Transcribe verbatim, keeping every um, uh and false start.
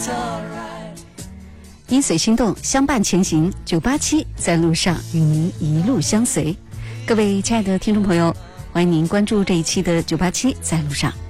因随心动，相伴前行。九八七在路上，与您一路相随。各位亲爱的听众朋友，欢迎您关注这一期的九八七在路上。